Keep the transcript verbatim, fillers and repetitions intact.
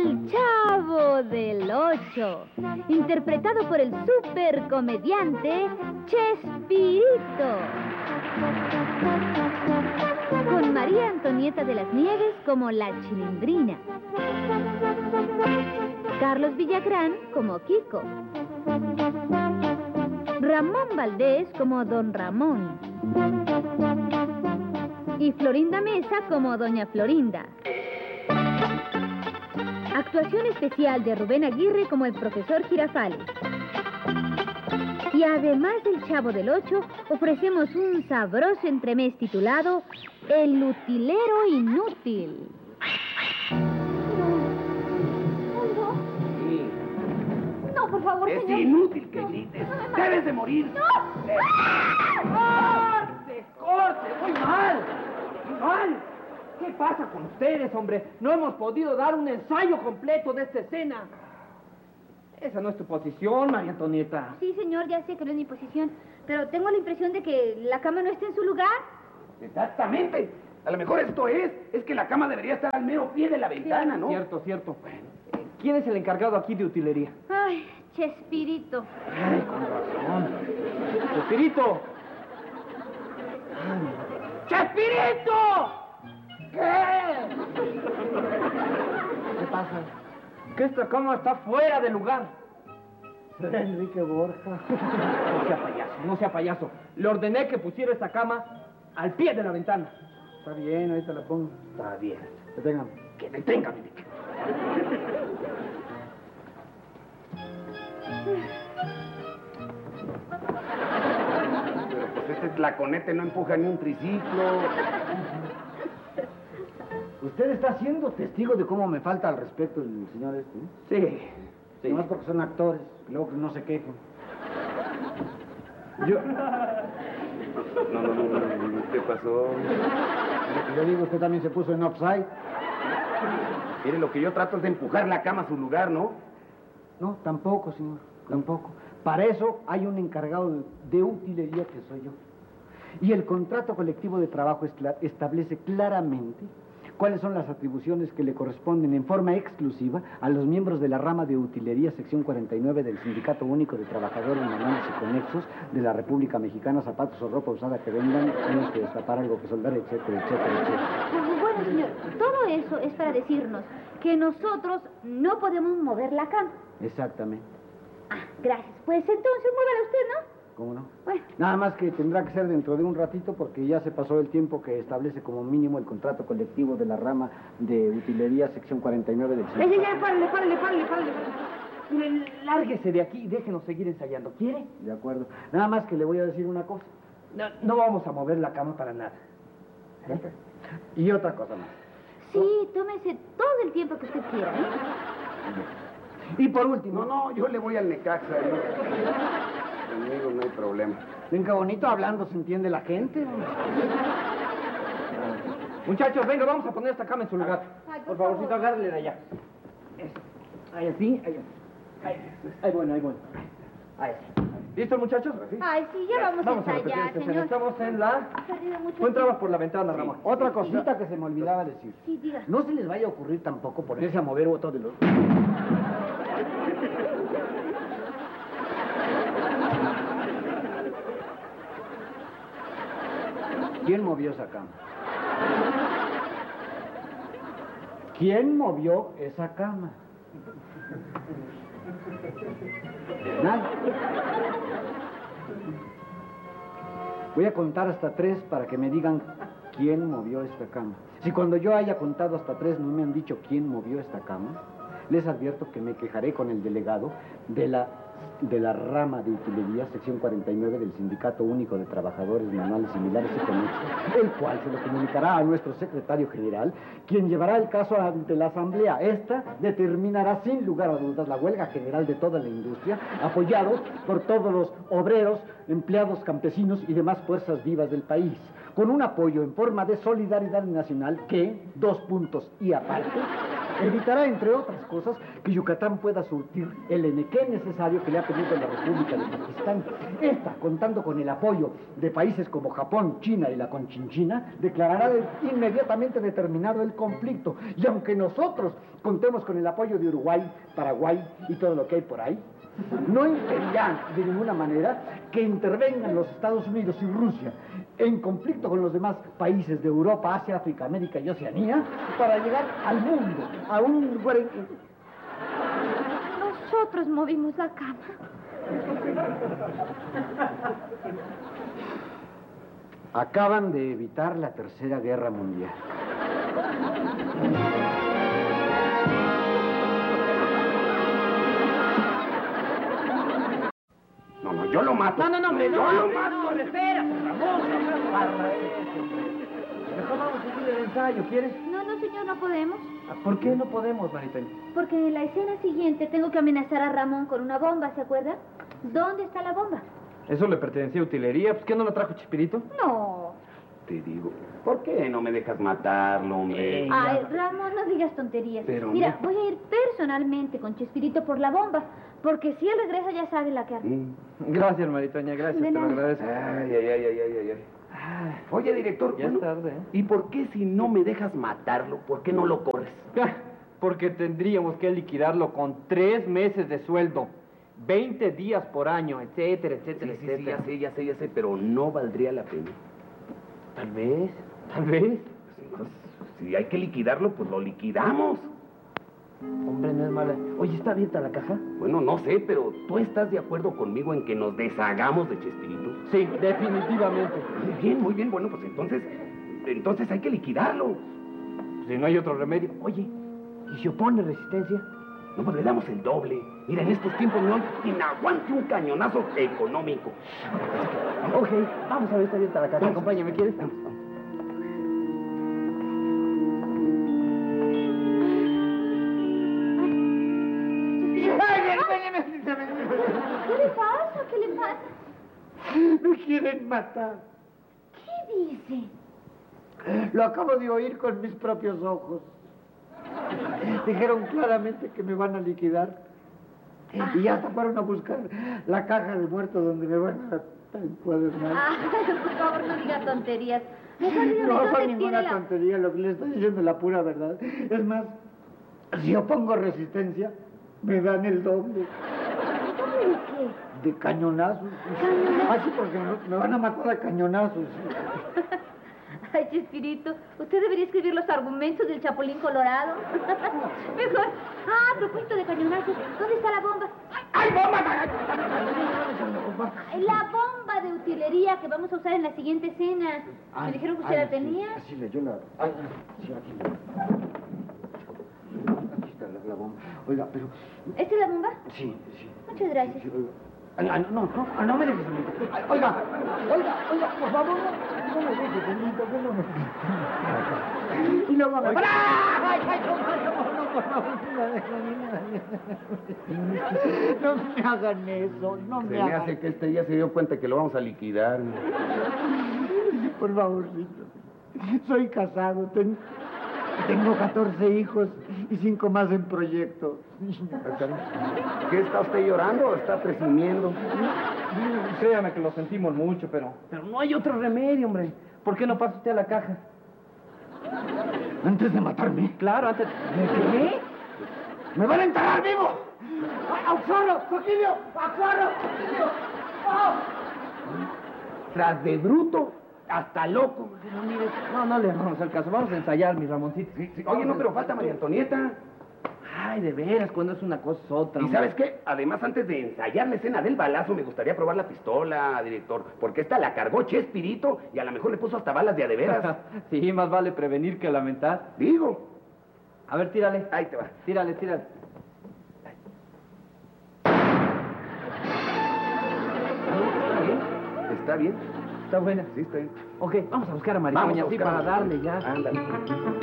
El Chavo del Ocho, interpretado por el supercomediante Chespirito, con María Antonieta de las Nieves como la Chilindrina, Carlos Villagrán como Kiko, Ramón Valdés como Don Ramón y Florinda Mesa como Doña Florinda. Actuación especial de Rubén Aguirre como el profesor Girafales. Y además del Chavo del Ocho, ofrecemos un sabroso entremés titulado El Utilero Inútil. Sí. No, por favor, es señor. Es inútil que grites. No, Debes de morir. ¡No! ¡Corte, corte! ¡Muy mal! ¡Muy mal! ¿Qué pasa con ustedes, hombre? No hemos podido dar un ensayo completo de esta escena. Esa no es tu posición, María Antonieta. Sí, señor, ya sé que no es mi posición, pero tengo la impresión de que la cama no está en su lugar. Exactamente. A lo mejor esto es, es que la cama debería estar al mero pie de la ventana, ¿no? Cierto, cierto. Bueno, ¿quién es el encargado aquí de utilería? Ay, Chespirito. Ay, con razón. ¡Chespirito! ¡Chespirito! ¿Qué? ¿Qué pasa? Que esta cama está fuera de lugar. Será Enrique Borja. No sea payaso, no sea payaso. Le ordené que pusiera esta cama al pie de la ventana. Está bien, ahorita la pongo. Está bien. Deténgame. Que deténgame. Pero pues este tlaconete no empuja ni un triciclo. Usted está siendo testigo de cómo me falta al respeto el señor este, ¿eh? Sí, sí. Nomás porque son actores, y luego que no se quejen. Yo... No, no, no, no, ¿qué pasó? Lo que yo digo, usted también se puso en offside. Mire, lo que yo trato es de empujar la cama a su lugar, ¿no? No, tampoco, señor, tampoco. Para eso hay un encargado de, de utilería que soy yo. Y el contrato colectivo de trabajo escla- establece claramente cuáles son las atribuciones que le corresponden en forma exclusiva a los miembros de la rama de utilería sección cuarenta y nueve del Sindicato Único de Trabajadores Manuales y Conexos de la República Mexicana, zapatos o ropa usada que vendan, tienes que destapar algo que soldar, etcétera, etcétera, etcétera. Bueno, señor, todo eso es para decirnos que nosotros no podemos mover la cama. Exactamente. Ah, gracias. Pues entonces muévala usted, ¿no? ¿Cómo no? Bueno. Nada más que tendrá que ser dentro de un ratito porque ya se pasó el tiempo que establece como mínimo el contrato colectivo de la rama de utilería sección cuarenta y nueve del Ya, ya, ya, párale, párale, párale, párale. Mire, lárguese de aquí y déjenos seguir ensayando. ¿Quiere? De acuerdo. Nada más que le voy a decir una cosa. No, no vamos a mover la cama para nada. ¿Eh? Y otra cosa más. Sí, tómese todo el tiempo que usted quiera, ¿eh? Y por último... No, no, yo le voy al Necaxa. ¿no? Conmigo no hay problema. Ven, qué bonito hablando se entiende la gente. Muchachos, venga, vamos a poner esta cama en su lugar. Ay, por por favorcito, favor. agárrele de allá. Eso. Ahí así, ahí. Ahí, ahí bueno, ahí bueno. Ahí. ¿Listos, muchachos? Ay, sí, ya vamos, Vamos a a repetir ensayar, esta escena. señor. Estamos en la... Ha perdido mucho Tú entrabas tiempo. por la ventana, Ramón. Otra cosita que se me olvidaba decir. Sí, diga. No se les vaya a ocurrir tampoco ponerse a mover otro de los... ¿Quién movió esa cama? ¿Quién movió esa cama? Nadie. Voy a contar hasta tres para que me digan quién movió esta cama. Si cuando yo haya contado hasta tres no me han dicho quién movió esta cama, les advierto que me quejaré con el delegado de la, de la rama de utilería, sección cuarenta y nueve del Sindicato Único de Trabajadores Manuales Similares y Conexos, el cual se lo comunicará a nuestro secretario general, quien llevará el caso ante la asamblea. Esta determinará sin lugar a dudas la huelga general de toda la industria, apoyados por todos los obreros, empleados, campesinos y demás fuerzas vivas del país, con un apoyo en forma de solidaridad nacional que, dos puntos y aparte, Evitará, entre otras cosas, que Yucatán pueda surtir el enequé necesario que le ha pedido la República de Pakistán. Esta, contando con el apoyo de países como Japón, China y la Conchinchina, declarará de- inmediatamente determinado el conflicto. Y aunque nosotros contemos con el apoyo de Uruguay, Paraguay y todo lo que hay por ahí, no impedirá de ninguna manera que intervengan los Estados Unidos y Rusia en conflicto con los demás países de Europa, Asia, África, América y Oceanía para llegar al mundo, a un lugar en... Nosotros movimos la cama. Acaban de evitar la Tercera Guerra Mundial. No, no, yo lo mato. No, no, no, hombre, no. Yo lo No, mato. no, espera, Ramón. Mejor vamos a seguir el ensayo, ¿quieres? No, no, señor, no podemos. ¿Por qué no podemos, Maritoña? Porque en la escena siguiente tengo que amenazar a Ramón con una bomba, ¿se acuerda? ¿Dónde está la bomba? ¿Eso le pertenecía a utilería? ¿Pues qué no lo trajo Chespirito? No. Te digo, ¿por qué no me dejas matarlo, hombre? Eh, Ay, Ramón, no digas tonterías. Pero, Mira, hombre. voy a ir personalmente con Chespirito por la bomba, porque si él regresa ya sabe la que hará. Mm. Gracias, Maritoña, gracias, De te lo nada. agradezco. Ay, ay, ay, ay, ay, ay, ay. Oye, director, Ya es bueno, tarde, ¿eh? ¿y por qué si no me dejas matarlo, por qué no lo corres? Ah, Porque tendríamos que liquidarlo con tres meses de sueldo, veinte días por año, etcétera, etcétera, Sí, sí, sí, etcétera. ya sé, ya sé, ya sé, pero no valdría la pena. Tal vez, tal vez. Pues, si hay que liquidarlo, pues lo liquidamos. Hombre, no es mala. Oye, ¿está abierta la caja? Bueno, no sé, pero ¿tú estás de acuerdo conmigo en que nos deshagamos de Chespirito? Sí, definitivamente. Muy bien, muy bien, bueno, pues entonces, entonces hay que liquidarlo. Si no hay otro remedio. Oye, ¿y si opone resistencia? No, pues le damos el doble. Mira, en estos tiempos no hay quien aguante un cañonazo económico. Ok, vamos a ver, está abierta la caja. Acompáñame, ¿quieres? Vamos, vamos. ¿Qué le pasa? ¿Qué le pasa? Me quieren matar. ¿Qué dice? Lo acabo de oír con mis propios ojos. Dijeron claramente que me van a liquidar. Y hasta fueron a buscar la caja de muertos donde me van a encuadernar. Ah, por favor, no diga tonterías. Mejor dígame No dónde son tiene ninguna la... tontería, lo que le estoy diciendo es la pura verdad. Es más, si opongo resistencia, me dan el doble ¿Doble de qué? de cañonazos. Así porque me- me van a matar a cañonazos. Ay, Chespirito, usted debería escribir los argumentos del Chapulín Colorado. Mejor. Ah, a propósito de cañonazos, ¿dónde está la bomba? ¡Ay, bomba! Ay, la bomba de utilería que vamos a usar en la siguiente escena. Me dijeron que usted la tenía. Así le, yo la... Ay, sí, aquí la... Aquí está la, la bomba. Oiga, pero... ¿Esta es la bomba? Sí, sí. Muchas gracias. Sí, oiga. Ay, ay, no, no, no, ah, no me dejes solito. Ay, Oiga, oiga, oiga, por favor, no, no me dejes solito, que no me... Y luego me... Oiga. ¡Ay, ay, no, no, no, por favor, no me hagan eso! No me hagan eso, no Se me me hagan... hace que este ya se dio cuenta que lo vamos a liquidar. Por favorcito. Soy casado, ten- tengo catorce hijos y cinco más en proyecto. ¿Qué está usted llorando o está presumiendo? Créame que lo sentimos mucho, pero... Pero no hay otro remedio, hombre. ¿Por qué no pasa usted a la caja? Antes de matarme, Claro, antes... ¿Qué? ¡me van a enterrar vivo! ¡Auxilio! ¡Auxilio! ¡Auxilio! ¡Auxilio! ¡Oh! Tras de bruto, hasta loco. Pero mire, no, no le vamos al caso. Vamos a ensayar, mi Ramoncito. Sí, sí. Oye, no, pero falta María Antonieta. Ay, de veras, cuando es una cosa es otra. ¿Y hombre. sabes qué? Además, antes de ensayar la escena del balazo, me gustaría probar la pistola, director. Porque esta la cargó Chespirito y a lo mejor le puso hasta balas de a de veras. Sí, más vale prevenir que lamentar. Digo. A ver, tírale. Ahí te va. Tírale, tírale. Está bien. Está bien. Está buena. Sí, está bien. Ok, vamos a buscar a Vamos Maricoña, a así buscar a para Maricoña. darle ya. Ándale.